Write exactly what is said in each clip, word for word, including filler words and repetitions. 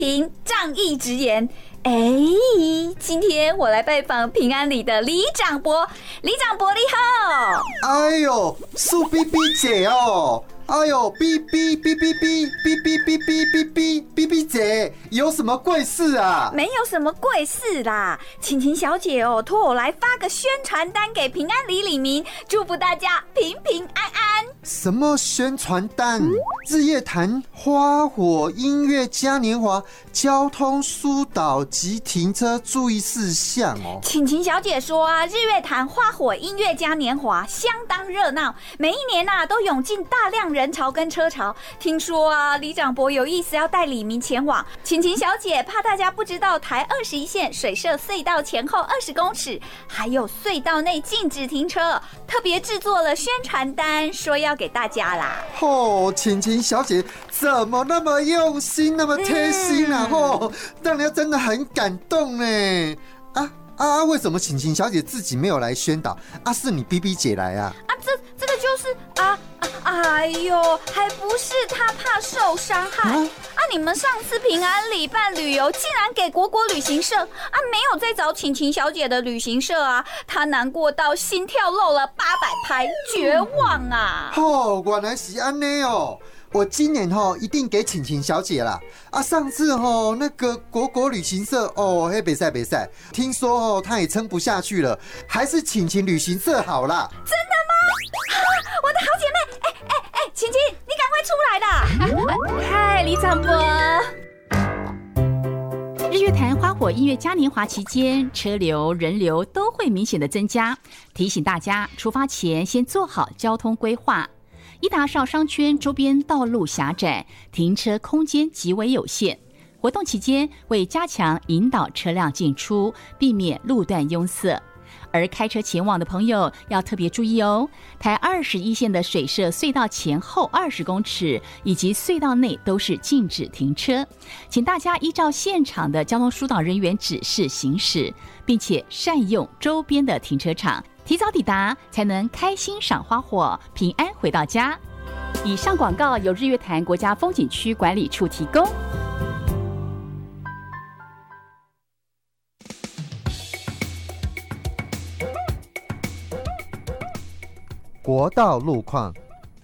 凭仗义直言。哎，今天我来拜访平安里的李长博，李长博你好。 哎呦，苏 B B 姐哦，哎呦 ，B B B B B B B B B B B B B 姐，有什么贵事啊？ 没有什么贵事啦，晴晴小姐哦，托我来发个宣传单给平安里里民，祝福大家平平安安。 什么宣传单？日月潭花火音乐嘉年华交通疏导及停车注意事项哦。 晴晴小姐说啊，日月潭花火音乐嘉年华相当热闹，每一年啊都涌进大量人潮跟车潮。听说啊，李长博有意思要带里民前往。晴晴小姐怕大家不知道，台二十一线水社隧道前后二十公尺，还有隧道内禁止停车，特别制作了宣传单，说要给大家啦。 哦，晴晴小姐怎么那么用心，那么贴心啊？哦、嗯，让人真的很感动呢。啊啊！为什么晴晴小姐自己没有来宣导？啊，是你 B B 姐来啊？ 啊，这这个就是啊啊！哎呦，还不是她怕受伤害啊！啊你们上次平安里办旅游，竟然给国国旅行社啊，没有再找晴晴小姐的旅行社啊，她难过到心跳漏了八百拍，绝望啊！ 哦，原来是安内哦。我今年吼一定给晴晴小姐啦！啊，上次吼那个国国旅行社哦，嘿别赛别赛，听说哦他也撑不下去了，还是晴晴旅行社好啦。 真的吗？啊，我的好姐妹，哎哎哎，晴晴，你赶快出来啦！嗨，李长博。日月潭花火音乐嘉年华期间，车流人流都会明显的增加，提醒大家出发前先做好交通规划。伊达邵商圈周边道路狭窄，停车空间极为有限。活动期间，为加强引导车辆进出，避免路段拥塞。而开车前往的朋友要特别注意哦，台二十一线的水社隧道前后二十公尺以及隧道内都是禁止停车，请大家依照现场的交通疏导人员指示行驶，并且善用周边的停车场。提早抵达，才能开心赏花火，平安回到家。以上广告由日月潭国家风景区管理处提供。 国道路况。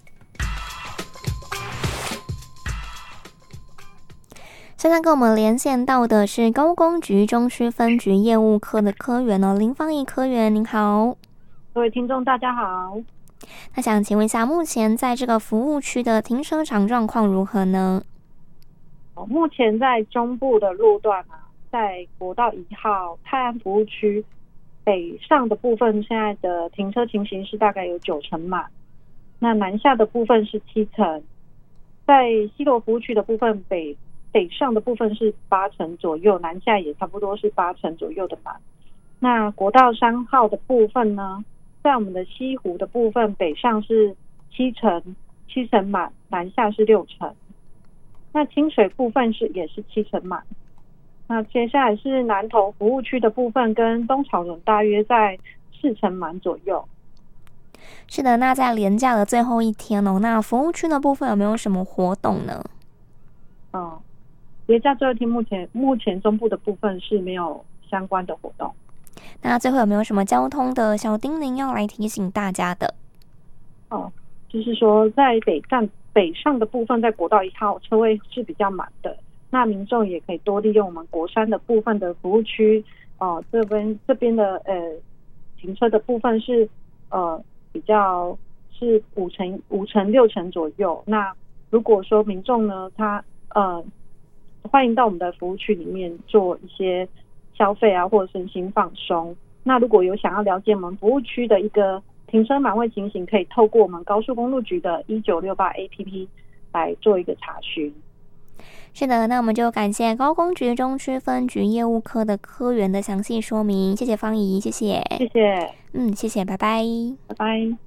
现在跟我们连线到的是高工局中区分局业务科的科员哦，林芳怡科员，您好。 各位听众大家好。 那想请问一下，目前在这个服务区的停车场状况如何呢？ 目前在中部的路段啊，在国道一号泰安服务区北上的部分，现在的停车情形是大概有九成满，那南下的部分是七成，在西螺服务区的部分，北北上的部分是八成左右，南下也差不多是八成左右的满。那国道三号的部分呢，在我们的西湖的部分，北上是七成，七成满，南下是六成。那清水部分是也是七成满。那接下来是南投服务区的部分，跟东草仑大约在四成满左右。 是的，那在连假的最后一天哦，那服务区的部分有没有什么活动呢？ 嗯，连假最后一天，目前目前中部的部分是没有相关的活动。 那最后有没有什么交通的小叮咛要来提醒大家的？ 哦，就是说在北站北上的部分，在国道一号车位是比较满的，那民众也可以多利用我们国山的部分的服务区哦、呃，这边这边的呃停车的部分是呃比较是五成五成六成左右。那如果说民众呢，他呃欢迎到我们的服务区里面做一些消费啊，或者身心放松。那如果有想要了解我们服务区的一个停车满位情形，可以透过我们高速公路局的一九六八 A P P 来做一个查询。 是的，那我们就感谢高工局中区分局业务科的科员的详细说明，谢谢芳怡，谢谢， 谢谢， 嗯，谢谢，拜拜， 拜拜。